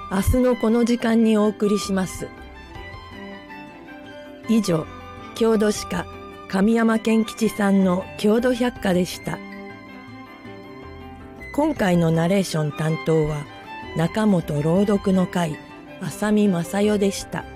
明日のこの時間にお送りします。以上、郷土史家神山健吉さんの郷土百科でした。今回のナレーション担当は中本朗読の会浅見正代でした。